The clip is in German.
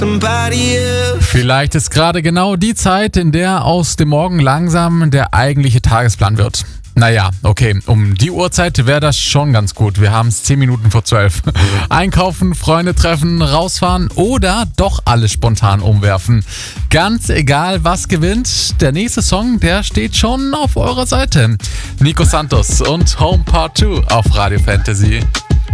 Vielleicht ist gerade genau die Zeit, in der aus dem Morgen langsam der eigentliche Tagesplan wird. Naja, okay, um die Uhrzeit wäre das schon ganz gut. Wir haben es 10 Minuten vor 12. Einkaufen, Freunde treffen, rausfahren oder doch alles spontan umwerfen. Ganz egal, was gewinnt, der nächste Song, der steht schon auf eurer Seite. Nico Santos und Home Part 2 auf Radio Fantasy.